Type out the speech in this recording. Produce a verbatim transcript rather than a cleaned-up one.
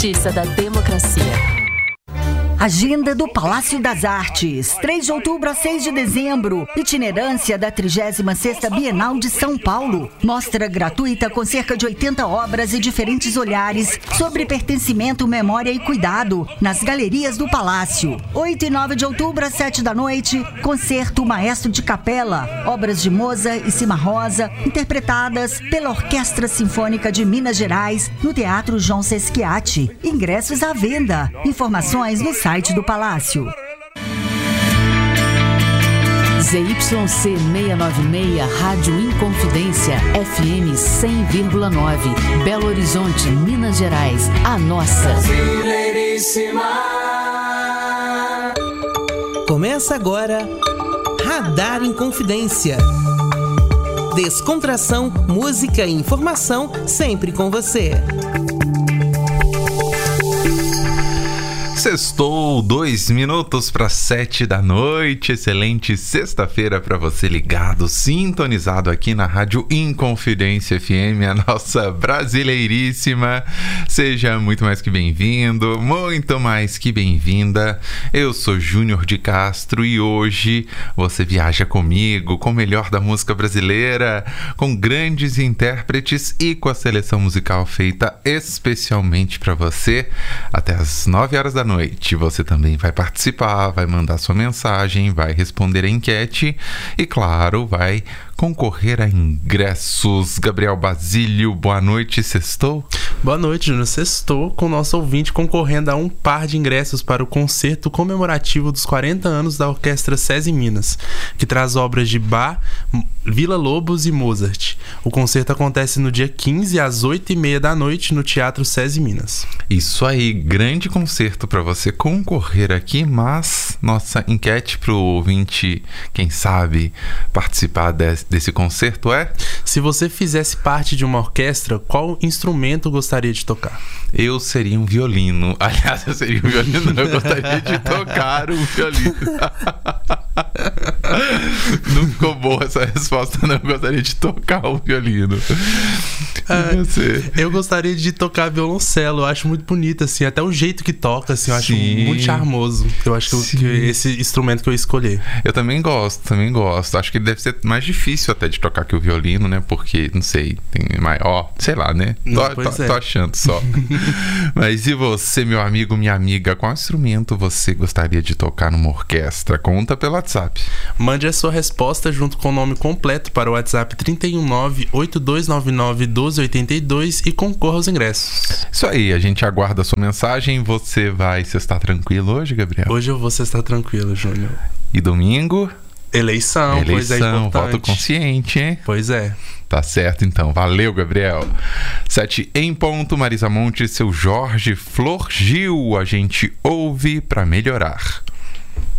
Justiça da Democracia. Agenda do Palácio das Artes, três de outubro a seis de dezembro. Itinerância da trigésima sexta Bienal de São Paulo. Mostra gratuita com cerca de oitenta obras e diferentes olhares sobre pertencimento, memória e cuidado nas galerias do Palácio. oito e nove de outubro às sete da noite, concerto Maestro de Capela. Obras de Mozart e Cimarosa, interpretadas pela Orquestra Sinfônica de Minas Gerais, no Teatro João Sesquiati. Ingressos à venda. Informações no site site do Palácio. Z Y C seiscentos e noventa e seis, Rádio Inconfidência, F M cem vírgula nove, Belo Horizonte, Minas Gerais, a nossa. Começa agora, Radar Inconfidência. Descontração, música e informação, sempre com você. Sextou, dois minutos para sete da noite. Excelente sexta-feira para você ligado, sintonizado aqui na Rádio Inconfidência F M, a nossa brasileiríssima. Seja muito mais que bem-vindo, muito mais que bem-vinda. Eu sou Júnior de Castro e hoje você viaja comigo com o melhor da música brasileira, com grandes intérpretes e com a seleção musical feita especialmente para você até as nove horas da noite. Noite. Você também vai participar, vai mandar sua mensagem, vai responder a enquete e, claro, vai concorrer a ingressos. Gabriel Basílio, boa noite, sextou? Boa noite, Júnior. Sextou com o nosso ouvinte concorrendo a um par de ingressos para o concerto comemorativo dos quarenta anos da Orquestra SESI Minas, que traz obras de Bach, Villa-Lobos e Mozart. O concerto acontece no dia quinze, às oito e meia da noite, no Teatro SESI Minas. Isso aí, grande concerto para você concorrer aqui, mas nossa enquete para o ouvinte, quem sabe, participar desse, desse concerto é... Se você fizesse parte de uma orquestra, qual instrumento gostaria de tocar? Eu seria um violino. Aliás, eu seria um violino, eu gostaria de tocar um violino. Não ficou boa essa resposta, não. Eu gostaria de tocar um violino. Ah, você? Eu gostaria de tocar violoncelo. Eu acho muito bonito, assim. Até o jeito que toca, assim, eu acho Sim. muito charmoso. Eu acho que, que esse instrumento que eu escolhi. Eu também gosto, também gosto. Acho que deve ser mais difícil até de tocar que o violino, né? Porque, não sei, tem maior, sei lá, né? Não, tô, tô, é. tô achando só. Mas e você, meu amigo, minha amiga, qual instrumento você gostaria de tocar numa orquestra? Conta pelo WhatsApp. Mande a sua resposta junto com o nome completo para o WhatsApp trinta e um nove, oito dois nove nove, um dois oito dois e concorra aos ingressos. Isso aí, a gente aguarda a sua mensagem. Você vai estar tranquilo hoje, Gabriel? Hoje eu vou estar tranquilo, Júnior. E domingo? Eleição, Eleição, pois é importante. Voto consciente, hein? Pois é. Tá certo, então. Valeu, Gabriel. Sete em ponto, Marisa Monte, seu Jorge Flor Gil. A gente ouve pra melhorar.